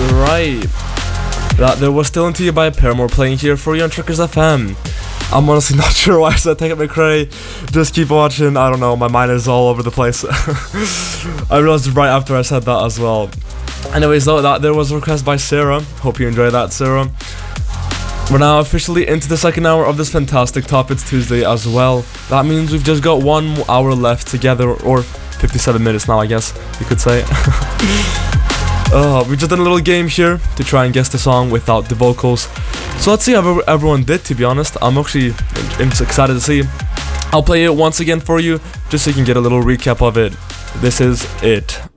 right. That there was Still Into You by Paramore playing here for you on Truckers FM. I'm honestly not sure why I said Take It McRae. Just keep watching. I don't know, my mind is all over the place. I realized right after I said that as well. Anyways, though, that there was a request by Sarah. Hope you enjoyed that, Sarah. We're now officially into the second hour of this fantastic Top It's Tuesday as well. That means we've just got 1 hour left together, or 57 minutes now, I guess you could say. We just did a little game here to try and guess the song without the vocals. So let's see how everyone did, to be honest. I'm actually excited to see. I'll play it once again for you, just so you can get a little recap of it. This is it.